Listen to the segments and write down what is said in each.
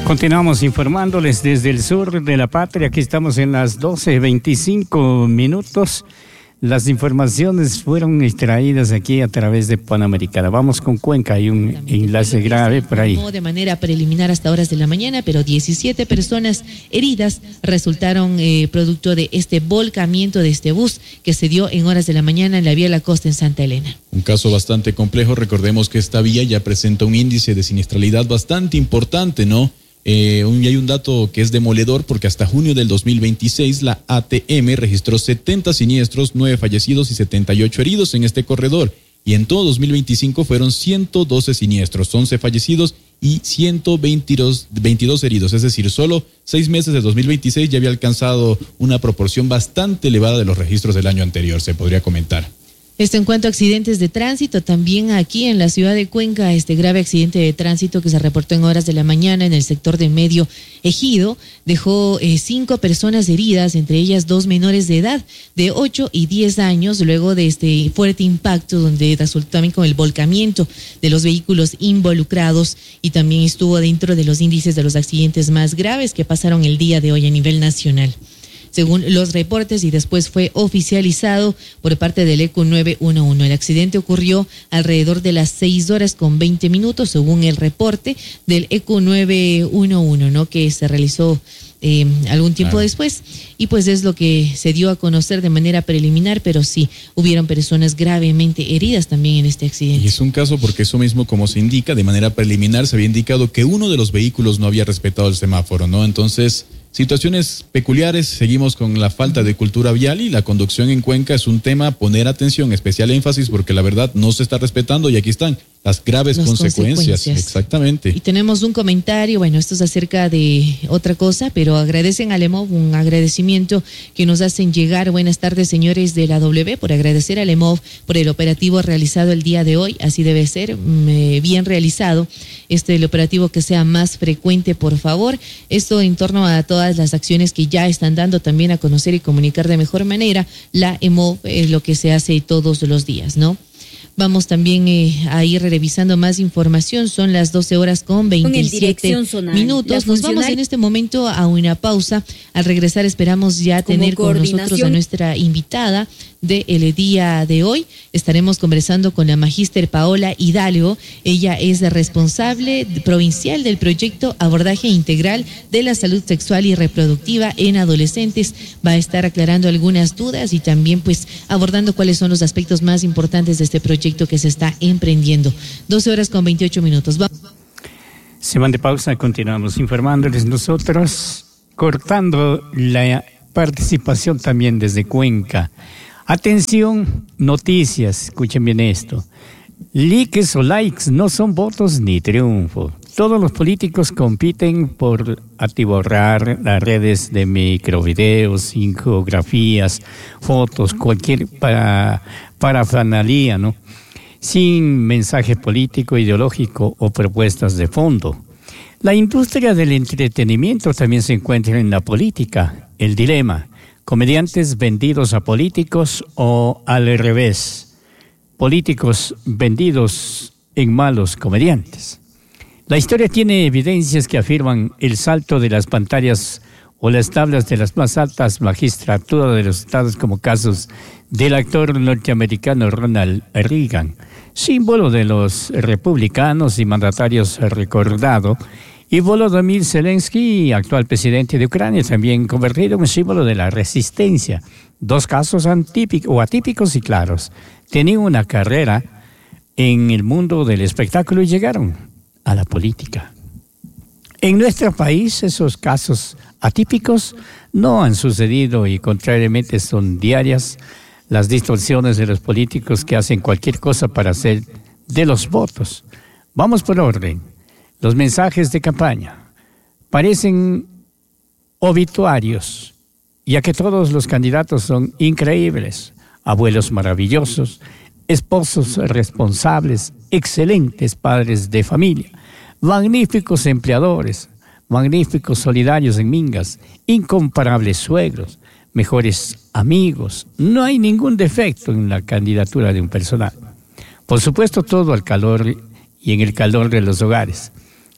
Continuamos informándoles desde el sur de la patria. Aquí estamos en las 12:25. Las informaciones fueron extraídas aquí a través de Panamericana. Vamos con Cuenca, hay un enlace grave por ahí. De manera preliminar hasta horas de la mañana, pero 17 personas heridas resultaron producto de este volcamiento de este bus que se dio en horas de la mañana en la vía La Costa en Santa Elena. Un caso bastante complejo. Recordemos que esta vía ya presenta un índice de siniestralidad bastante importante, ¿no? Y hay un dato que es demoledor porque hasta junio del 2026 la ATM registró 70 siniestros, 9 fallecidos y 78 heridos en este corredor. Y en todo 2025 fueron 112 siniestros, 11 fallecidos y 122 heridos. Es decir, solo 6 meses de 2026 ya había alcanzado una proporción bastante elevada de los registros del año anterior, se podría comentar. En cuanto a accidentes de tránsito, también aquí en la ciudad de Cuenca, este grave accidente de tránsito que se reportó en horas de la mañana en el sector de Medio Ejido dejó 5 personas heridas, entre ellas 2 menores de edad de 8 y 10 años, luego de este fuerte impacto donde resultó también con el volcamiento de los vehículos involucrados y también estuvo dentro de los índices de los accidentes más graves que pasaron el día de hoy a nivel nacional, según los reportes, y después fue oficializado por parte del ECU 911. El accidente ocurrió alrededor de las 6:20, según el reporte del ECU 911, ¿no? Que se realizó algún tiempo después, y pues es lo que se dio a conocer de manera preliminar, pero sí, hubieron personas gravemente heridas también en este accidente. Y es un caso porque eso mismo, como se indica, de manera preliminar se había indicado que uno de los vehículos no había respetado el semáforo, ¿no? Entonces, situaciones peculiares, seguimos con la falta de cultura vial y la conducción en Cuenca es un tema a poner atención, especial énfasis, porque la verdad no se está respetando y aquí están las graves consecuencias. Exactamente. Y tenemos un comentario, bueno, esto es acerca de otra cosa, pero agradecen a Lemov, un agradecimiento que nos hacen llegar. Buenas tardes, señores de la W, por agradecer a Lemov por el operativo realizado el día de hoy, así debe ser, bien realizado. El operativo que sea más frecuente, por favor. Esto en torno a todas las acciones que ya están dando también a conocer y comunicar de mejor manera la EMOV, es lo que se hace todos los días, ¿no? Vamos también a ir revisando más información. Son las 12:27. Nos vamos en este momento a una pausa. Al regresar esperamos ya tener con nosotros a nuestra invitada del día de hoy. Estaremos conversando con la magíster Paola Hidalgo. Ella es responsable provincial del proyecto Abordaje Integral de la Salud Sexual y Reproductiva en Adolescentes. Va a estar aclarando algunas dudas y también pues abordando cuáles son los aspectos más importantes de este proyecto que se está emprendiendo. 12:28. Se van de pausa, continuamos informándoles nosotros, cortando la participación también desde Cuenca. Atención, noticias, escuchen bien esto. Likes o likes no son votos ni triunfo. Todos los políticos compiten por atiborrar las redes de microvideos, infografías, fotos, cualquier parafernalia, ¿no? Sin mensaje político, ideológico o propuestas de fondo. La industria del entretenimiento también se encuentra en la política. El dilema: comediantes vendidos a políticos o al revés, políticos vendidos en malos comediantes. La historia tiene evidencias que afirman el salto de las pantallas o las tablas de las más altas magistraturas de los estados, como casos del actor norteamericano Ronald Reagan, símbolo de los republicanos y mandatarios recordado, y Volodymyr Zelensky, actual presidente de Ucrania, también convertido en un símbolo de la resistencia. Dos casos atípicos y claros. Tenían una carrera en el mundo del espectáculo y llegaron a la política. En nuestro país esos casos atípicos no han sucedido y contrariamente son diarias las distorsiones de los políticos que hacen cualquier cosa para hacer de los votos. Vamos por orden. Los mensajes de campaña parecen obituarios, ya que todos los candidatos son increíbles, abuelos maravillosos, esposos responsables, excelentes padres de familia, magníficos empleadores, magníficos solidarios en mingas, incomparables suegros, mejores amigos. No hay ningún defecto en la candidatura de un personaje. Por supuesto, todo al calor y en el calor de los hogares.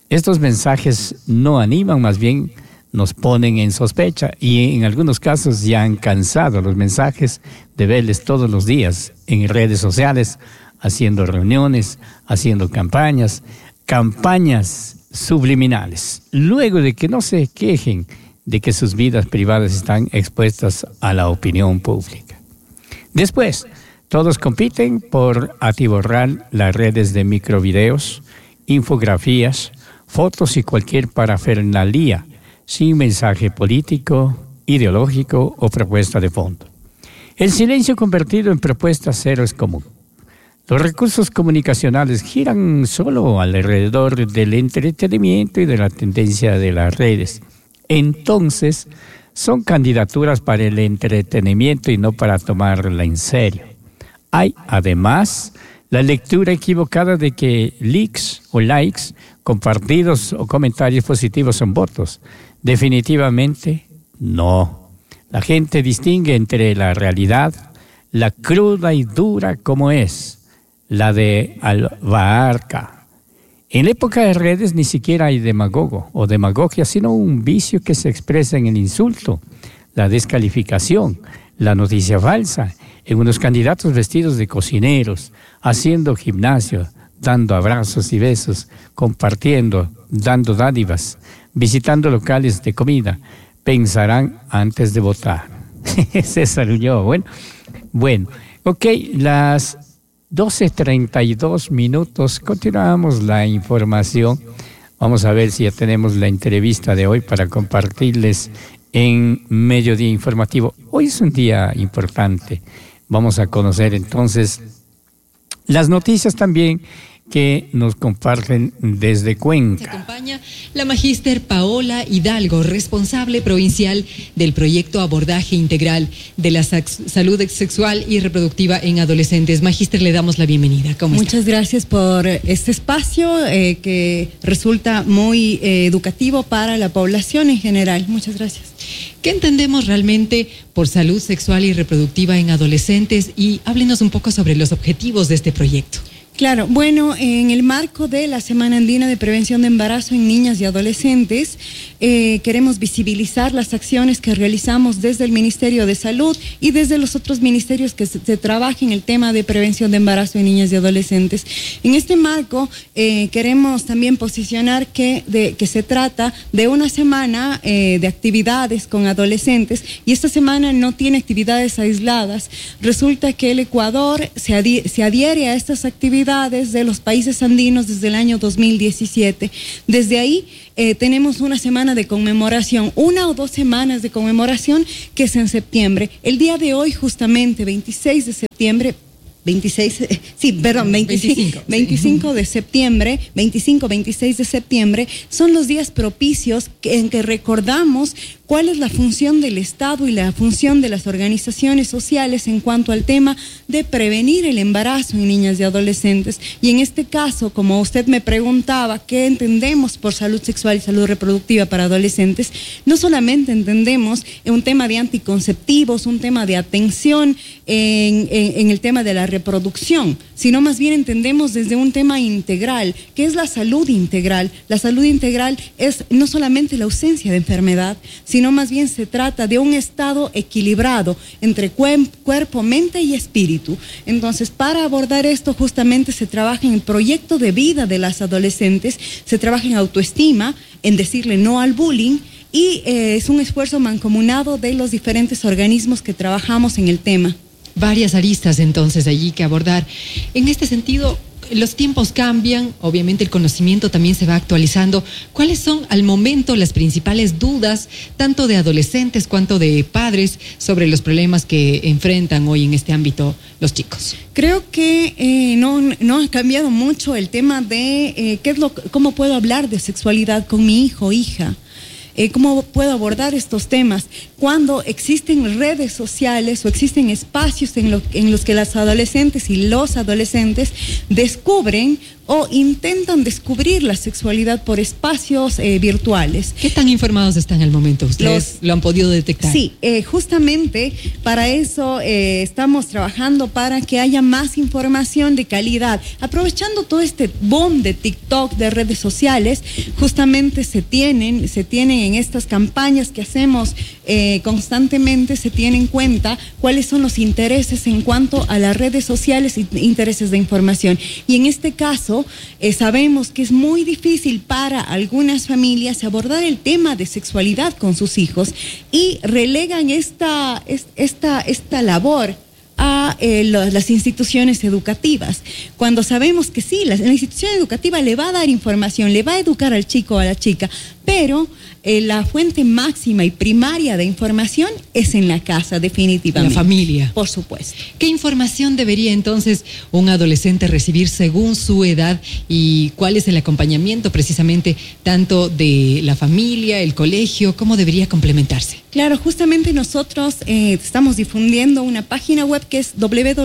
Estos mensajes no animan, más bien nos ponen en sospecha, y en algunos casos ya han cansado los mensajes de verles todos los días en redes sociales, haciendo reuniones, haciendo campañas subliminales, luego de que no se quejen de que sus vidas privadas están expuestas a la opinión pública. Después, todos compiten por atiborrar las redes de microvideos, infografías, fotos y cualquier parafernalia sin mensaje político, ideológico o propuesta de fondo. El silencio convertido en propuesta cero es común. Los recursos comunicacionales giran solo alrededor del entretenimiento y de la tendencia de las redes. Entonces, son candidaturas para el entretenimiento y no para tomarla en serio. Hay, además, la lectura equivocada de que leaks o likes, compartidos o comentarios positivos son votos. Definitivamente, no. La gente distingue entre la realidad, la cruda y dura como es, la de Albaarca. En la época de redes ni siquiera hay demagogo o demagogia, sino un vicio que se expresa en el insulto, la descalificación, la noticia falsa, en unos candidatos vestidos de cocineros, haciendo gimnasio, dando abrazos y besos, compartiendo, dando dádivas, visitando locales de comida. Pensarán antes de votar. César Ulloa. Bueno, ok, las 12:32. Continuamos la información. Vamos a ver si ya tenemos la entrevista de hoy para compartirles en Mediodía Informativo. Hoy es un día importante. Vamos a conocer entonces las noticias también que nos comparten desde Cuenca. Se acompaña la magíster Paola Hidalgo, responsable provincial del proyecto Abordaje Integral de la Salud Sexual y Reproductiva en Adolescentes. Magíster, le damos la bienvenida. ¿Cómo está? Muchas gracias por este espacio que resulta muy educativo para la población en general. Muchas gracias. ¿Qué entendemos realmente por salud sexual y reproductiva en adolescentes? Y háblenos un poco sobre los objetivos de este proyecto. Claro, bueno, en el marco de la Semana Andina de Prevención de Embarazo en Niñas y Adolescentes, queremos visibilizar las acciones que realizamos desde el Ministerio de Salud y desde los otros ministerios que se trabajan en el tema de prevención de embarazo en niñas y adolescentes. En este marco, queremos también posicionar que se trata de una semana de actividades con adolescentes, y esta semana no tiene actividades aisladas. Resulta que el Ecuador se adhiere a estas actividades de los países andinos desde el año 2017. Desde ahí tenemos una semana de conmemoración, 1 o 2 semanas de conmemoración, que es en septiembre. El día de hoy, justamente 26 de septiembre, 25 de septiembre, 26 de septiembre, son los días propicios en que recordamos cuál es la función del Estado y la función de las organizaciones sociales en cuanto al tema de prevenir el embarazo en niñas y adolescentes. Y en este caso, como usted me preguntaba, ¿qué entendemos por salud sexual y salud reproductiva para adolescentes? No solamente entendemos un tema de anticonceptivos, un tema de atención en el tema de la reproducción, sino más bien entendemos desde un tema integral, que es la salud integral. La salud integral es no solamente la ausencia de enfermedad, sino más bien se trata de un estado equilibrado entre cuerpo, mente y espíritu. Entonces, para abordar esto, justamente se trabaja en el proyecto de vida de las adolescentes, se trabaja en autoestima, en decirle no al bullying, y es un esfuerzo mancomunado de los diferentes organismos que trabajamos en el tema. Varias aristas entonces allí que abordar. En este sentido, los tiempos cambian, obviamente el conocimiento también se va actualizando. ¿Cuáles son al momento las principales dudas, tanto de adolescentes cuanto de padres, sobre los problemas que enfrentan hoy en este ámbito los chicos? Creo que no ha cambiado mucho el tema de cómo puedo hablar de sexualidad con mi hijo o hija. ¿Cómo puedo abordar estos temas? Cuando existen redes sociales o existen espacios en los que las adolescentes y los adolescentes descubren o intentan descubrir la sexualidad por espacios virtuales. ¿Qué tan informados están al momento? ¿Ustedes lo han podido detectar? Sí, justamente para eso estamos trabajando para que haya más información de calidad. Aprovechando todo este boom de TikTok, de redes sociales, justamente se tienen en estas campañas que hacemos constantemente, se tiene en cuenta cuáles son los intereses en cuanto a las redes sociales y intereses de información. Y en este caso, sabemos que es muy difícil para algunas familias abordar el tema de sexualidad con sus hijos y relegan esta labor a las instituciones educativas, cuando sabemos que sí, la institución educativa le va a dar información, le va a educar al chico o a la chica, pero la fuente máxima y primaria de información es en la casa, definitivamente. La familia. Por supuesto. ¿Qué información debería entonces un adolescente recibir según su edad y cuál es el acompañamiento precisamente tanto de la familia, el colegio, cómo debería complementarse? Claro, justamente nosotros estamos difundiendo una página web que es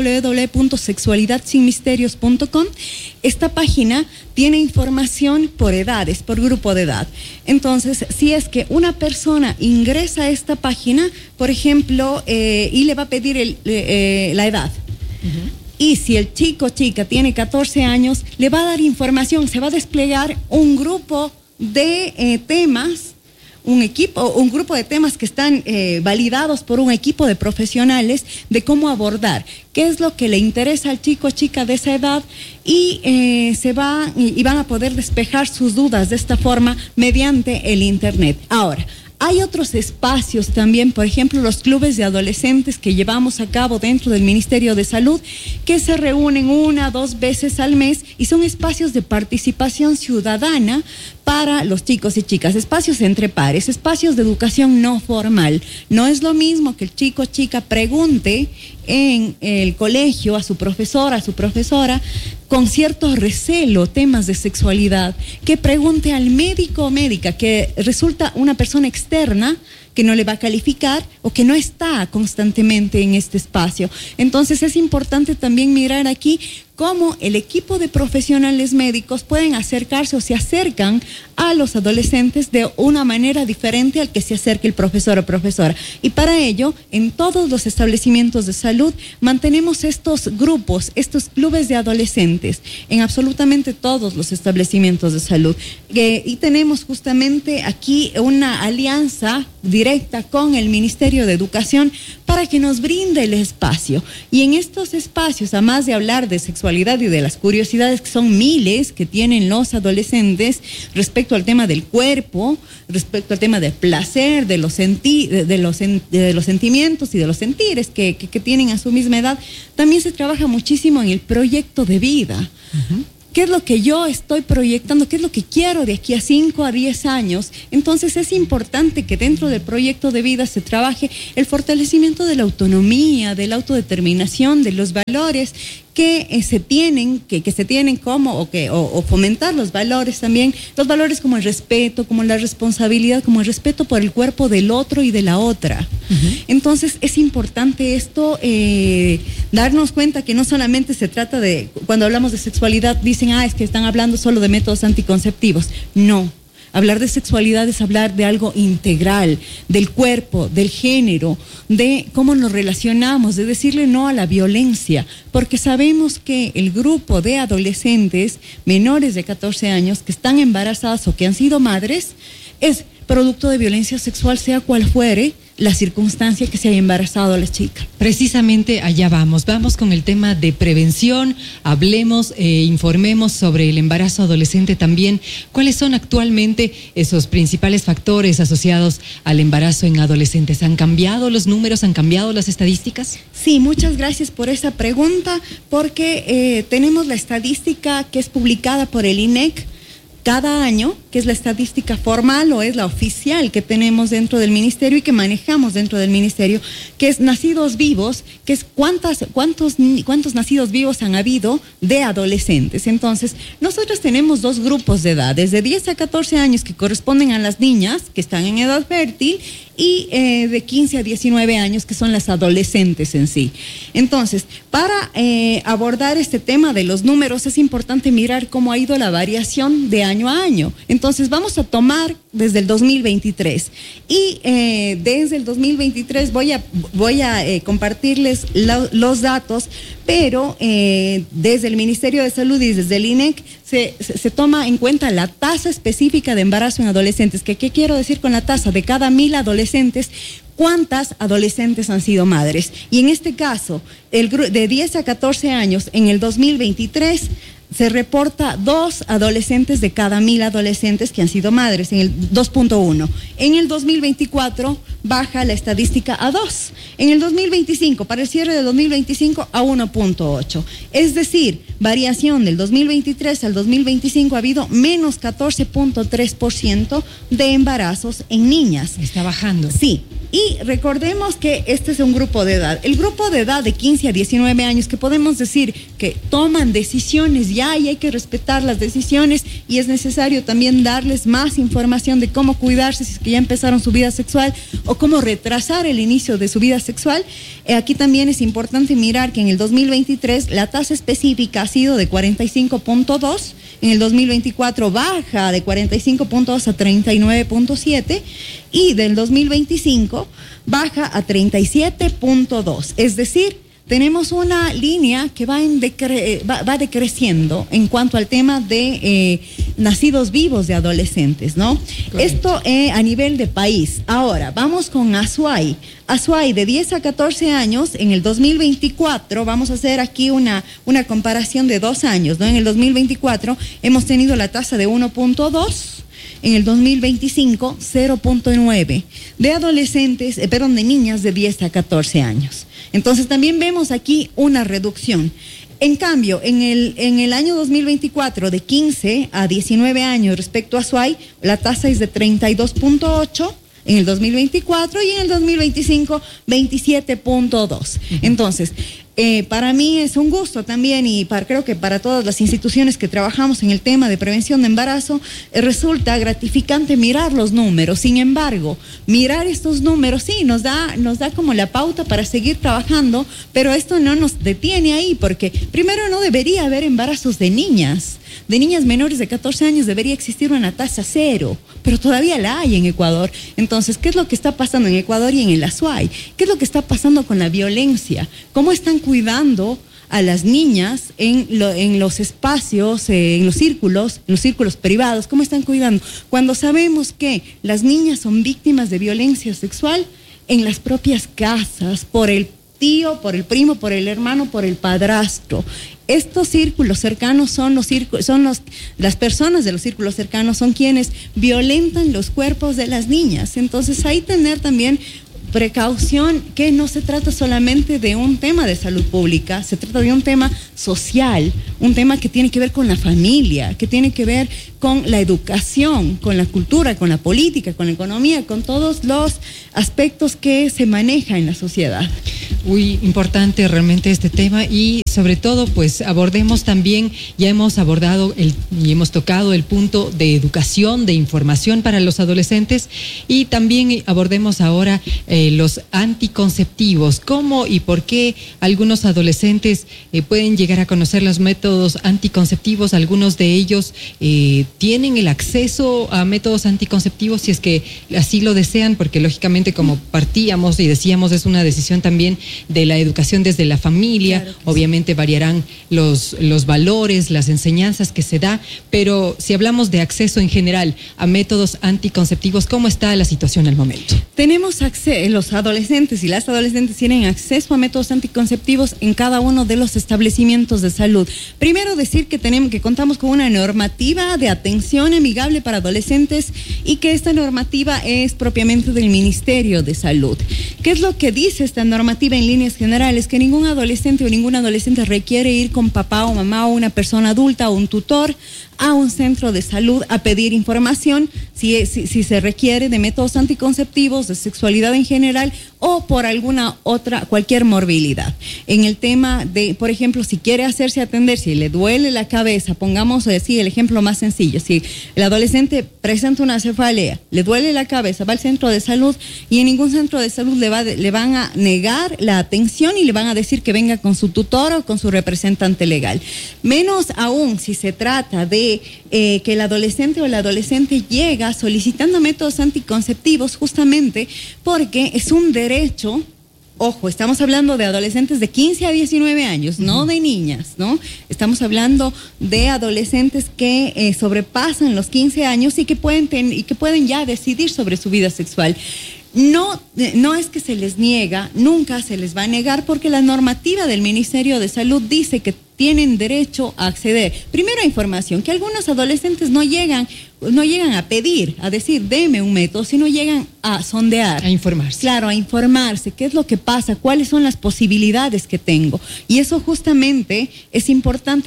www.sexualidadsinmisterios.com. Esta página tiene información por edades, por grupo de edad. Entonces, si es que una persona ingresa a esta página, por ejemplo, y le va a pedir la edad. Uh-huh. Y si el chico o chica tiene 14 años, le va a dar información, se va a desplegar un grupo de temas, un grupo de temas que están validados por un equipo de profesionales de cómo abordar, qué es lo que le interesa al chico o chica de esa edad y van a poder despejar sus dudas de esta forma mediante el Internet. Ahora, hay otros espacios también, por ejemplo, los clubes de adolescentes que llevamos a cabo dentro del Ministerio de Salud, que se reúnen 1 o 2 veces al mes y son espacios de participación ciudadana para los chicos y chicas, espacios entre pares, espacios de educación no formal. No es lo mismo que el chico o chica pregunte en el colegio a su profesor, a su profesora, con cierto recelo temas de sexualidad, que pregunte al médico o médica, que resulta una persona externa que no le va a calificar o que no está constantemente en este espacio. Entonces es importante también mirar aquí cómo el equipo de profesionales médicos pueden acercarse o se acercan a los adolescentes de una manera diferente al que se acerque el profesor o profesora. Y para ello, en todos los establecimientos de salud, mantenemos estos grupos, estos clubes de adolescentes, en absolutamente todos los establecimientos de salud. Y tenemos justamente aquí una alianza directa con el Ministerio de Educación para que nos brinde el espacio. Y en estos espacios, además de hablar de sexualidad y de las curiosidades que son miles que tienen los adolescentes respecto al tema del cuerpo, respecto al tema del placer, de los sentimientos y de los sentires que tienen a su misma edad, también se trabaja muchísimo en el proyecto de vida. Uh-huh. ¿Qué es lo que yo estoy proyectando? ¿Qué es lo que quiero de aquí a 5 a 10 años? Entonces es importante que dentro del proyecto de vida se trabaje el fortalecimiento de la autonomía, de la autodeterminación, de los valores que se tienen como, o fomentar los valores también, los valores como el respeto, como la responsabilidad, como el respeto por el cuerpo del otro y de la otra. Uh-huh. Entonces es importante esto, darnos cuenta que no solamente se trata de, cuando hablamos de sexualidad, dicen, es que están hablando solo de métodos anticonceptivos. No. Hablar de sexualidad es hablar de algo integral, del cuerpo, del género, de cómo nos relacionamos, de decirle no a la violencia, porque sabemos que el grupo de adolescentes menores de 14 años que están embarazadas o que han sido madres es producto de violencia sexual, sea cual fuere la circunstancia que se haya embarazado a la chica. Precisamente allá vamos con el tema de prevención, hablemos, informemos sobre el embarazo adolescente también. ¿Cuáles son actualmente esos principales factores asociados al embarazo en adolescentes? ¿Han cambiado los números, han cambiado las estadísticas? Sí, muchas gracias por esa pregunta, porque tenemos la estadística que es publicada por el INEC cada año, que es la estadística formal o es la oficial que tenemos dentro del ministerio y que manejamos dentro del ministerio, que es nacidos vivos, que es cuántos nacidos vivos han habido de adolescentes. Entonces, nosotros tenemos 2 grupos de edad, desde 10 a 14 años que corresponden a las niñas que están en edad fértil y de 15 a 19 años, que son las adolescentes en sí. Entonces, para abordar este tema de los números, es importante mirar cómo ha ido la variación de año a año. Entonces, vamos a tomar desde el 2023 y desde el 2023 voy a compartirles los datos, pero desde el Ministerio de Salud y desde el INEC se toma en cuenta la tasa específica de embarazo en adolescentes. ¿Qué quiero decir con la tasa? De cada 1.000 adolescentes, ¿cuántas adolescentes han sido madres? Y en este caso, de 10 a 14 años, en el 2023, se reporta 2 adolescentes de cada 1.000 adolescentes que han sido madres, en el 2.1. En el 2024 baja la estadística a 2. En el 2025, para el cierre de 2025, a 1.8. Es decir, variación del 2023 al 2025 ha habido menos 14.3% de embarazos en niñas. Está bajando. Sí. Y recordemos que este es un grupo de edad. El grupo de edad de 15 a 19 años, que podemos decir que toman decisiones ya y hay que respetar las decisiones, y es necesario también darles más información de cómo cuidarse si es que ya empezaron su vida sexual o cómo retrasar el inicio de su vida sexual. Aquí también es importante mirar que en el 2023 la tasa específica ha sido de 45.2, en el 2024 baja de 45.2 a 39.7 y del 2025 baja a 37.2. Es decir, tenemos una línea que va decreciendo en cuanto al tema de nacidos vivos de adolescentes, ¿no? Correcto. Esto a nivel de país. Ahora, vamos con Azuay. Azuay, de 10 a 14 años, en el 2024, vamos a hacer aquí una comparación de 2 años, ¿no? En el 2024 hemos tenido la tasa de 1.2. En el 2025, 0.9 de adolescentes, de niñas de 10 a 14 años. Entonces también vemos aquí una reducción. En cambio, en el año 2024, de 15 a 19 años respecto a Azuay, la tasa es de 32.8 en el 2024 y en el 2025, 27.2. Entonces, para mí es un gusto también, y creo que para todas las instituciones que trabajamos en el tema de prevención de embarazo, resulta gratificante mirar los números. Sin embargo, mirar estos números sí nos da como la pauta para seguir trabajando, pero esto no nos detiene ahí, porque primero no debería haber embarazos de niñas menores de 14 años, debería existir una tasa 0, pero todavía la hay en Ecuador. Entonces, ¿qué es lo que está pasando en Ecuador y en el Azuay? ¿Qué es lo que está pasando con la violencia? ¿Cómo están cuidando a las niñas en los espacios, en los círculos privados? ¿Cómo están cuidando? Cuando sabemos que las niñas son víctimas de violencia sexual en las propias casas, por el tío, por el primo, por el hermano, por el padrastro. Estos círculos cercanos las personas de los círculos cercanos son quienes violentan los cuerpos de las niñas. Entonces, ahí tener también precaución, que no se trata solamente de un tema de salud pública, se trata de un tema social, un tema que tiene que ver con la familia, que tiene que ver con la educación, con la cultura, con la política, con la economía, con todos los aspectos que se maneja en la sociedad. Muy importante realmente este tema, y sobre todo pues abordemos también, ya hemos abordado y hemos tocado el punto de educación, de información para los adolescentes, y también abordemos ahora los anticonceptivos, cómo y por qué algunos adolescentes pueden llegar a conocer los métodos anticonceptivos. Algunos de ellos tienen el acceso a métodos anticonceptivos si es que así lo desean, porque lógicamente, como partíamos y decíamos, es una decisión también de la educación desde la familia. Claro, obviamente sí, variarán los valores, las enseñanzas que se da, pero si hablamos de acceso en general a métodos anticonceptivos, ¿cómo está la situación al momento? Tenemos acceso, los adolescentes y las adolescentes tienen acceso a métodos anticonceptivos en cada uno de los establecimientos de salud. Primero, decir que contamos con una normativa de atención amigable para adolescentes, y que esta normativa es propiamente del Ministerio de Salud. ¿Qué es lo que dice esta normativa en líneas generales? Que ningún adolescente o ninguna adolescente requiere ir con papá o mamá o una persona adulta o un tutor a un centro de salud a pedir información si se requiere de métodos anticonceptivos, de sexualidad en general o por alguna otra, cualquier morbilidad. En el tema de, por ejemplo, si quiere hacerse atender, si le duele la cabeza, pongamos así el ejemplo más sencillo, si el adolescente presenta una cefalea, le duele la cabeza, va al centro de salud y en ningún centro de salud le van a negar la atención y le van a decir que venga con su tutor o con su representante legal. Menos aún si se trata de que el adolescente o la adolescente llega solicitando métodos anticonceptivos justamente porque es un derecho. Ojo, estamos hablando de adolescentes de 15 a 19 años, no de niñas, ¿no? Estamos hablando de adolescentes que sobrepasan los 15 años y que pueden ya decidir sobre su vida sexual. No es que se les niega, nunca se les va a negar porque la normativa del Ministerio de Salud dice que tienen derecho a acceder, primero a información, que algunos adolescentes no llegan a pedir, a decir, deme un método, sino llegan a sondear. A informarse. Claro, a informarse, qué es lo que pasa, cuáles son las posibilidades que tengo. Y eso justamente es importante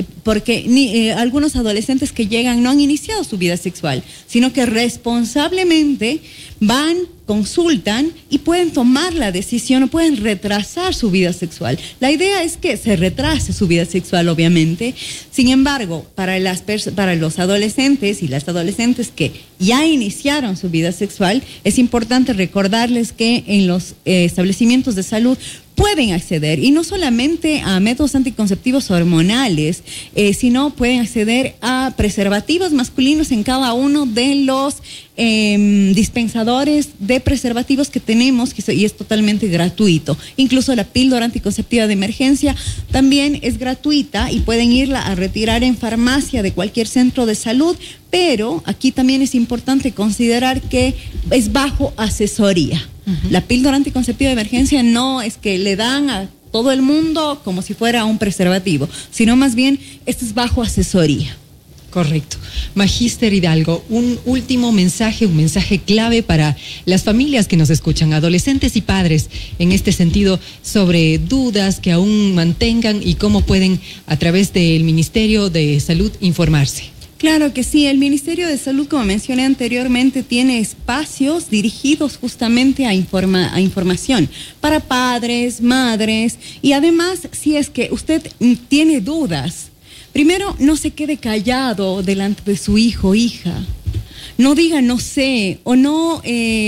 porque algunos adolescentes que llegan no han iniciado su vida sexual, sino que responsablemente van, consultan y pueden tomar la decisión o pueden retrasar su vida sexual. La idea es que se retrase su vida sexual, obviamente. Sin embargo, para los adolescentes y las adolescentes que ya iniciaron su vida sexual, es importante recordarles que en los establecimientos de salud pueden acceder, y no solamente a métodos anticonceptivos hormonales, sino pueden acceder a preservativos masculinos en cada uno de los dispensadores de preservativos que tenemos, y es totalmente gratuito. Incluso la píldora anticonceptiva de emergencia también es gratuita y pueden irla a retirar en farmacia de cualquier centro de salud, pero aquí también es importante considerar que es bajo asesoría. La píldora anticonceptiva de emergencia no es que le dan a todo el mundo como si fuera un preservativo, sino más bien esto es bajo asesoría. Correcto. Magíster Hidalgo, un último mensaje, un mensaje clave para las familias que nos escuchan, adolescentes y padres, en este sentido, sobre dudas que aún mantengan y cómo pueden, a través del Ministerio de Salud, informarse. Claro que sí, el Ministerio de Salud, como mencioné anteriormente, tiene espacios dirigidos justamente a información para padres, madres, y además, si es que usted tiene dudas, primero, no se quede callado delante de su hijo o hija. No diga no sé o no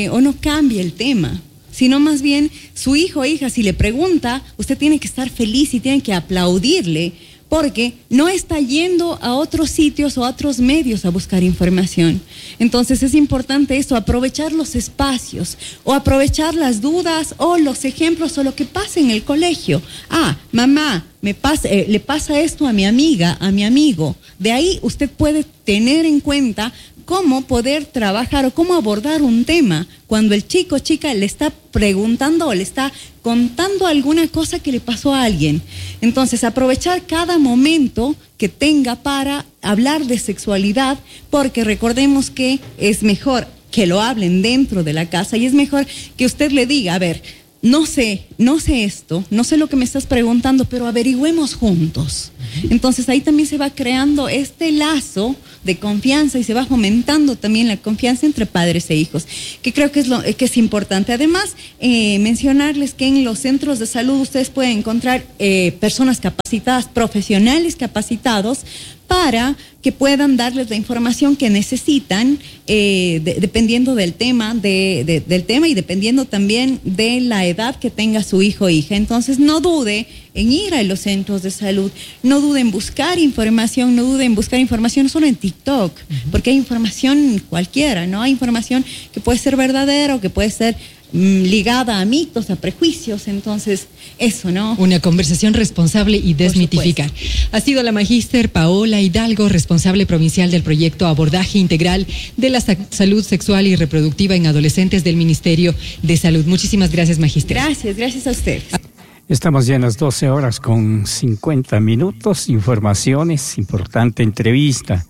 cambie el tema, sino más bien su hijo o hija, si le pregunta, usted tiene que estar feliz y tiene que aplaudirle, porque no está yendo a otros sitios o a otros medios a buscar información. Entonces es importante eso, aprovechar los espacios o aprovechar las dudas o los ejemplos o lo que pasa en el colegio. Ah, mamá, le pasa esto a mi amiga, a mi amigo. De ahí usted puede tener en cuenta cómo poder trabajar o cómo abordar un tema cuando el chico o chica le está preguntando o le está contando alguna cosa que le pasó a alguien. Entonces, aprovechar cada momento que tenga para hablar de sexualidad, porque recordemos que es mejor que lo hablen dentro de la casa y es mejor que usted le diga, a ver, no sé esto, no sé lo que me estás preguntando, pero averigüemos juntos. Entonces ahí también se va creando este lazo de confianza y se va fomentando también la confianza entre padres e hijos, que creo que es importante. Además, mencionarles que en los centros de salud ustedes pueden encontrar personas capacitadas, profesionales capacitados, para que puedan darles la información que necesitan, dependiendo del tema, del tema y dependiendo también de la edad que tenga su hijo o hija. Entonces, no dude en ir a los centros de salud, no dude en buscar información, no solo en TikTok, porque hay información cualquiera, ¿no? Hay información que puede ser verdadera o que puede ser ligada a mitos, a prejuicios. Entonces, eso, ¿no? Una conversación responsable y desmitificar. Ha sido la magíster Paola Hidalgo, responsable provincial del proyecto Abordaje Integral de la Salud Sexual y Reproductiva en Adolescentes del Ministerio de Salud. Muchísimas gracias, magíster. Gracias a ustedes. Estamos ya en las 12 horas con 50 minutos. Informaciones, importante entrevista.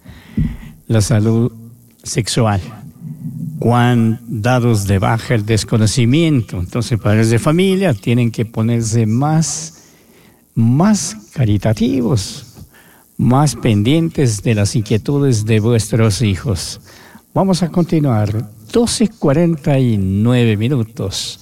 La salud sexual. Cuán dados de baja el desconocimiento. Entonces, padres de familia tienen que ponerse más caritativos, más pendientes de las inquietudes de vuestros hijos. Vamos a continuar. 12:49 minutos.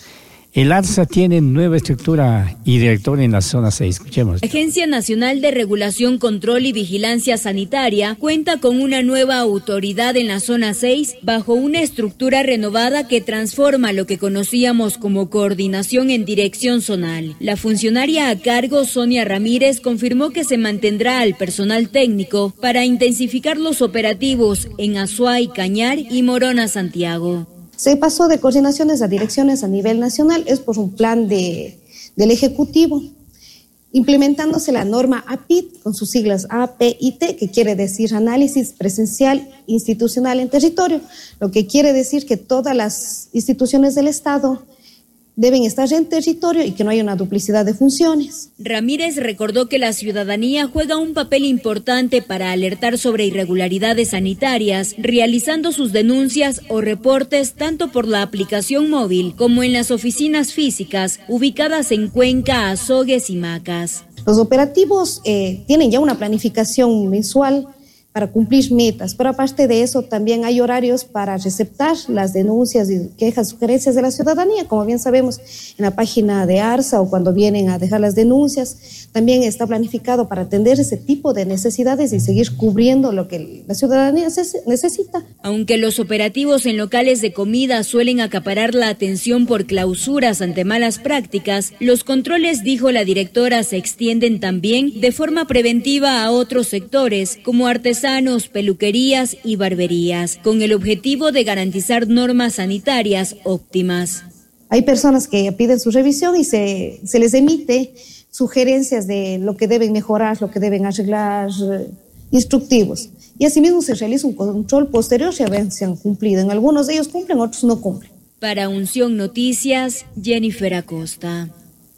El ARSA tiene nueva estructura y director en la zona 6. Escuchemos. La Agencia Nacional de Regulación, Control y Vigilancia Sanitaria cuenta con una nueva autoridad en la zona 6 bajo una estructura renovada que transforma lo que conocíamos como coordinación en dirección zonal. La funcionaria a cargo, Sonia Ramírez, confirmó que se mantendrá al personal técnico para intensificar los operativos en Azuay, Cañar y Morona, Santiago. Se pasó de coordinaciones a direcciones a nivel nacional, es por un plan del Ejecutivo, implementándose la norma APIT, con sus siglas APIT, que quiere decir Análisis Presencial Institucional en Territorio, lo que quiere decir que todas las instituciones del Estado deben estar en territorio y que no haya una duplicidad de funciones. Ramírez recordó que la ciudadanía juega un papel importante para alertar sobre irregularidades sanitarias, realizando sus denuncias o reportes tanto por la aplicación móvil como en las oficinas físicas ubicadas en Cuenca, Azogues y Macas. Los operativos tienen ya una planificación mensual para cumplir metas, pero aparte de eso también hay horarios para receptar las denuncias y quejas, sugerencias de la ciudadanía, como bien sabemos en la página de ARSA o cuando vienen a dejar las denuncias, también está planificado para atender ese tipo de necesidades y seguir cubriendo lo que la ciudadanía necesita. Aunque los operativos en locales de comida suelen acaparar la atención por clausuras ante malas prácticas, los controles, dijo la directora, se extienden también de forma preventiva a otros sectores como artesanos, peluquerías y barberías, con el objetivo de garantizar normas sanitarias óptimas. Hay personas que piden su revisión y se les emite sugerencias de lo que deben mejorar, lo que deben arreglar, instructivos. Y asimismo se realiza un control posterior si a veces se han cumplido. En algunos de ellos cumplen, otros no cumplen. Para Unción Noticias, Jennifer Acosta.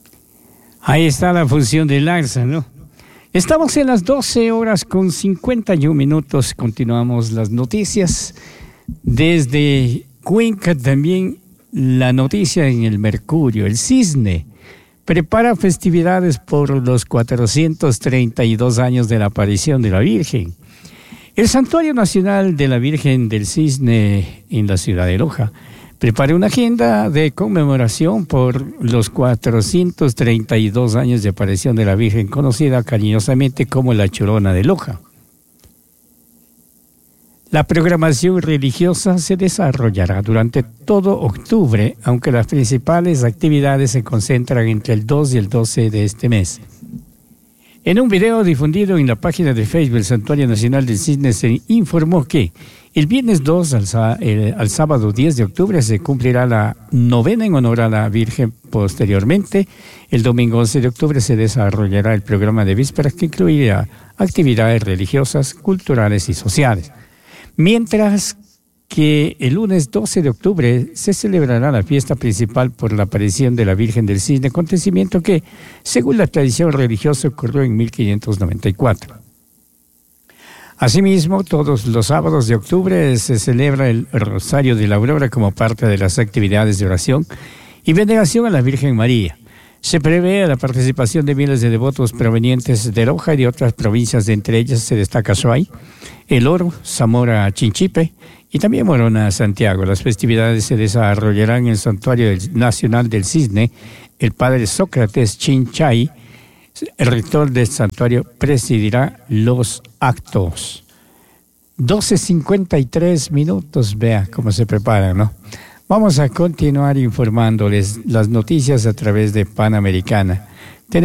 Ahí está la función del ARSA, ¿no? Estamos en las 12:51. Continuamos las noticias. Desde Cuenca también la noticia en el Mercurio. El Cisne prepara festividades por los 432 años de la aparición de la Virgen. El Santuario Nacional de la Virgen del Cisne en la ciudad de Loja prepara una agenda de conmemoración por los 432 años de aparición de la Virgen, conocida cariñosamente como la Chorona de Loja. La programación religiosa se desarrollará durante todo octubre, aunque las principales actividades se concentran entre el 2 y el 12 de este mes. En un video difundido en la página de Facebook del Santuario Nacional del Cisne se informó que el viernes 2 al sábado 10 de octubre se cumplirá la novena en honor a la Virgen. Posteriormente, el domingo 11 de octubre se desarrollará el programa de vísperas que incluirá actividades religiosas, culturales y sociales. Mientras que el lunes 12 de octubre se celebrará la fiesta principal por la aparición de la Virgen del Cisne, acontecimiento que, según la tradición religiosa, ocurrió en 1594. Asimismo, todos los sábados de octubre se celebra el Rosario de la Aurora como parte de las actividades de oración y veneración a la Virgen María. Se prevé la participación de miles de devotos provenientes de Loja y de otras provincias, de entre ellas se destaca Azuay, El Oro, Zamora, Chinchipe y también Morona, Santiago. Las festividades se desarrollarán en el Santuario Nacional del Cisne. El padre Sócrates Chinchay, el rector del santuario, presidirá los actos. 12:53, vea cómo se preparan, ¿no? Vamos a continuar informándoles las noticias a través de Panamericana.